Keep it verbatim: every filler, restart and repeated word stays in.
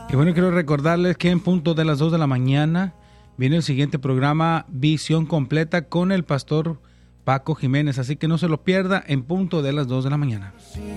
Y bueno, quiero recordarles que en punto de las dos de la mañana viene el siguiente programa Visión Completa con el pastor Paco Jiménez, así que no se lo pierda en punto de las dos de la mañana.